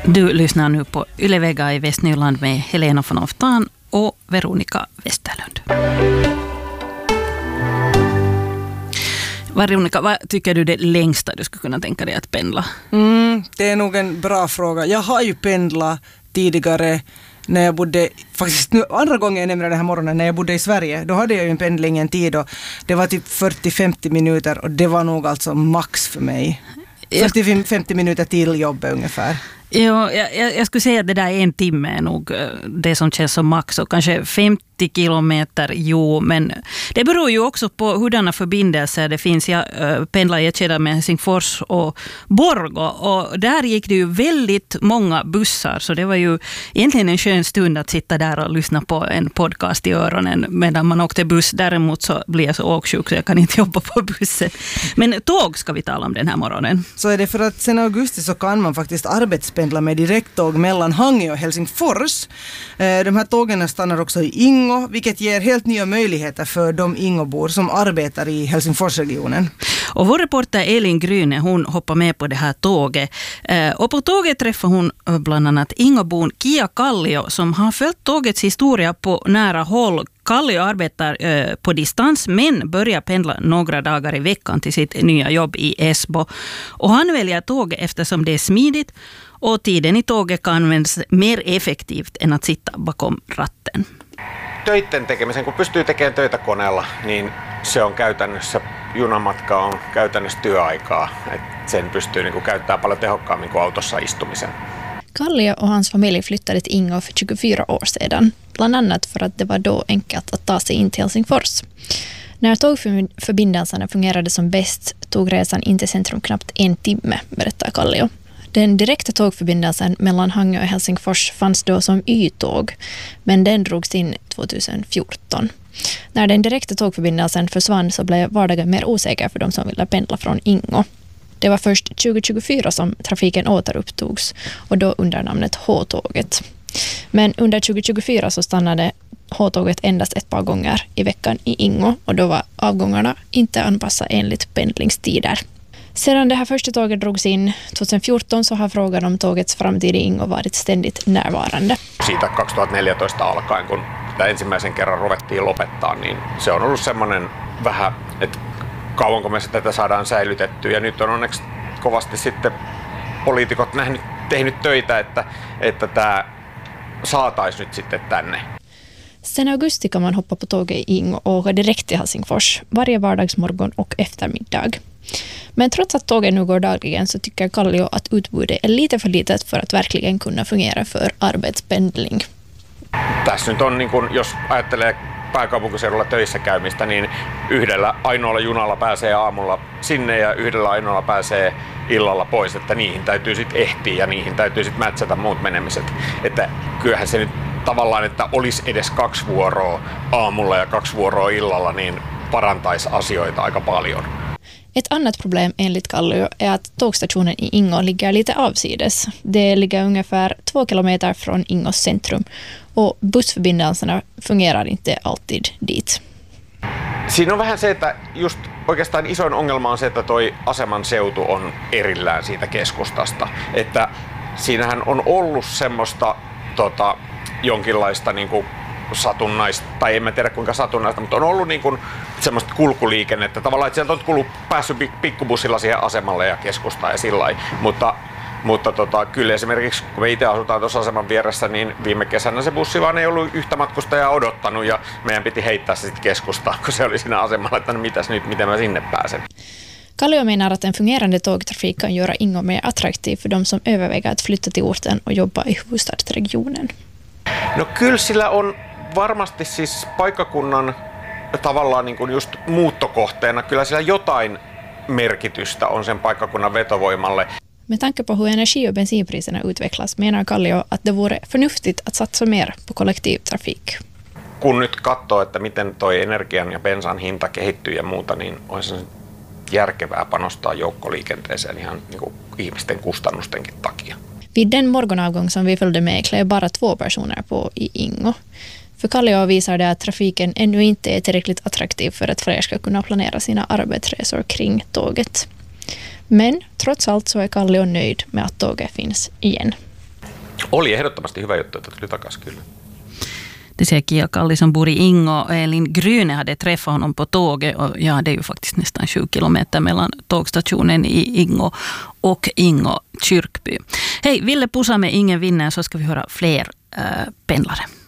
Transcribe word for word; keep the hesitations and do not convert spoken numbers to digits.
Du lyssnar nu på Ylevega i Västnyland med Helena von Oftan och Veronica Westerlund. Veronica, vad tycker du det längsta du skulle kunna tänka dig att pendla? Mm, det är nog en bra fråga. Jag har ju pendlat tidigare när jag bodde, faktiskt nu, andra gången jag nämnde den här morgonen, när jag bodde i Sverige, då hade jag ju en pendling en tid och det var typ fyrtio till femtio minuter och det var nog alltså max för mig. fyrtio till femtio minuter till jobbet ungefär. Ja, jag, jag skulle säga att det där är en timme är nog det som känns som max och kanske femtio kilometer, jo, men det beror ju också på hurdana förbindelser det finns. Jag äh, pendlar i ett kedja med Helsingfors och Borgå och där gick det ju väldigt många bussar, så det var ju egentligen en skön stund att sitta där och lyssna på en podcast i öronen medan man åkte buss. Däremot så blir jag så åksjuk så jag kan inte jobba på bussen. Men tåg ska vi tala om den här morgonen. Så är det för att sen augusti så kan man faktiskt arbetspendla med direkttåg mellan Hangö och Helsingfors. De här tågen stannar också i Ingo, vilket ger helt nya möjligheter för de ingobor som arbetar i Helsingforsregionen. Och vår reporter Elin Gryne, hon hoppar med på det här tåget. Och på tåget träffar hon bland annat ingobon Kia Kallio som har följt tågets historia på nära håll. Kallio arbetar eh, på distans men börjar pendla några dagar i veckan till sitt nya jobb i Esbo. Och han väljer tåget eftersom det är smidigt och tiden i tåget kan användas mer effektivt än att sitta bakom ratten. Töitten tekemisen, kun pystyy tekemään töitä koneella, niin se on käytännössä, junamatka on käytännössä työaikaa. Et sen pystyy niin kuin käyttämään paljon tehokkaammin kuin autossa istumisen. Kallio och hans familj flyttade till Ingo för tjugofyra år sedan, bland annat för att det var då enkelt att ta sig in till Helsingfors. När tågförbindelserna fungerade som bäst tog resan in till centrum knappt en timme, berättar Kallio. Den direkta tågförbindelsen mellan Hangö och Helsingfors fanns då som Y-tåg, men den drogs in tjugohundrafjorton. När den direkta tågförbindelsen försvann så blev vardagen mer osäker för de som ville pendla från Ingo. Det var först tjugohundratjugofyra som trafiken återupptogs och då under namnet H-tåget. Men under tjugohundratjugofyra så stannade H-tåget endast ett par gånger i veckan i Ingo och då var avgångarna inte anpassade enligt pendlingstider. Sedan det här första tåget drogs in tjugohundrafjorton så har frågan om tågets framtid i Ingo varit ständigt närvarande. Siitä kaksituhattaneljätoista alkaen, kun tämä ensimmäisen kerran ruvettiin lopettaa, niin se on ollut semmoinen vähän, että kauanko me tätä saadaan säilytettyä. Ja nyt on onneksi kovasti sitten poliitikot nähnyt, tehnyt töitä, että, että tämä saataisiin nyt sitten tänne. Sen augusti kan man hoppa på tåget i Ingo och åka direkt till Helsingfors varje vardagsmorgon och eftermiddag. Men trots att tågen nu går dagligen så tycker Kallio att utbudet är lite för litet för att verkligen kunna fungera för arbetspendling. Tässä nyt on, niin kun, jos ajattelee pääkaupunkiseudulla töissä käymistä, niin yhdellä ainoalla junalla pääsee aamulla sinne ja yhdellä ainoalla pääsee illalla pois, että niihin täytyy sitten ehtiä ja niihin täytyy sitten mätsätä muut menemiset. Että kyllähän se nyt tavallaan, että olisi edes kaksi vuoroa aamulla ja kaksi vuoroa illalla, niin parantaisi asioita aika paljon. Ett annat problem enligt Kallio är att tågstationen i Ingo ligger lite avsides. Det ligger ungefär två kilometer från Ingos centrum och bussförbindelserna fungerar inte alltid dit. Siinä on vähän se, että just oikeastaan isoin ongelma on se, että toi aseman seutu on erillään siitä keskustasta. Että siinähän on ollut semmoista tota, jonkinlaista niinku satunnaista, tai en mä tiedä kuinka satunnaista, mutta on ollut niin kuin semmoista kulkuliikennettä. Tavallaan, että sieltä on kullut, päässyt pikkubussilla siihen asemalle ja keskustaan ja sillä lailla. Mutta, mutta tota, kyllä esimerkiksi, kun me itse asutaan tuossa aseman vieressä, niin viime kesänä se bussi vaan ei ollut yhtä matkustajaa odottanut ja meidän piti heittää se sitten keskustaan, kun se oli siinä asemalla, että no mitäs nyt, miten mä sinne pääsen. Kallio menar att en fungerande tågtrafik kan göra Ingo mer attraktiv för de som överväger att flytta till orten och jobba i huvudstadsregionen. No kyllä sillä on varmasti siis paikkakunnan tavallaan niin kuin just muuttokohteena, kyllä sillä jotain merkitystä on sen paikkakunnan vetovoimalle. Med tanke på hur energi- och bensinpriserna utvecklas menar Kallio att det vore förnuftigt att satsa mer på kollektivtrafik. Kun nyt katsoo, että miten toi energian ja bensan hinta kehittyy ja muuta, niin olisi järkevää panostaa joukkoliikenteeseen ihan niin kuin ihmisten kustannustenkin takia. Vid den morgonavgång som vi följde med klev bara två personer på i Ingo. För Kallio visar det att trafiken ännu inte är tillräckligt attraktiv för att fler ska kunna planera sina arbetsresor kring tåget. Men trots allt så är Kallio nöjd med att tåget finns igen. Oli ehdottomasti hyvä juttu, että tuli takaisin kyllä. Det säger Kia Kalli som bor i Ingo. Elin Gryne hade träffat honom på tåget. Och ja, det är ju faktiskt nästan sju kilometer mellan tågstationen i Ingo och Ingo kyrkby. Hej, Ville Pusa med Ingen vinner, så ska vi höra fler äh, pendlare.